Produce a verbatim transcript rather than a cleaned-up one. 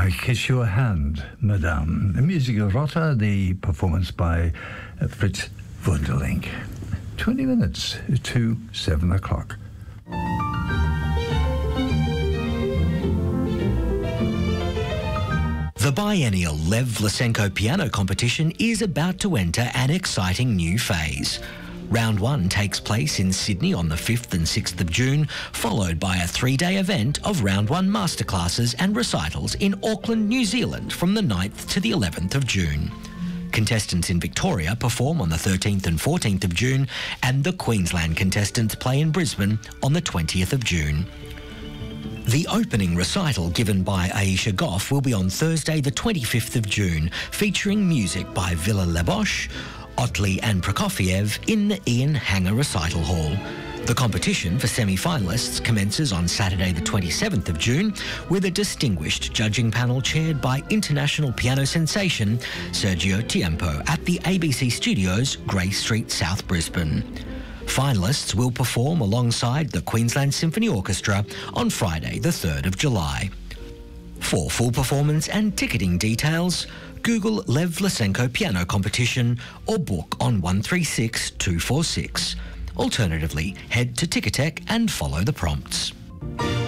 I Kiss Your Hand, Madame. The music of Rotta, the performance by uh, Fritz Wunderling. twenty minutes to seven o'clock. The biennial Lev Vlasenko piano competition is about to enter an exciting new phase. Round one takes place in Sydney on the fifth and sixth of June, followed by a three-day event of round one masterclasses and recitals in Auckland, New Zealand from the ninth to the eleventh of June. Contestants in Victoria perform on the thirteenth and fourteenth of June, and the Queensland contestants play in Brisbane on the twentieth of June. The opening recital given by Aisha Goff will be on Thursday the twenty-fifth of June, featuring music by Villa Lebosch, Otley and Prokofiev in the Ian Hanger Recital Hall. The competition for semi-finalists commences on Saturday the twenty-seventh of June with a distinguished judging panel chaired by international piano sensation Sergio Tiempo at the A B C Studios, Grey Street, South Brisbane. Finalists will perform alongside the Queensland Symphony Orchestra on Friday the third of July. For full performance and ticketing details, Google Lev Vlasenko Piano Competition or book on one three six two four six. Alternatively, head to Ticketek and follow the prompts.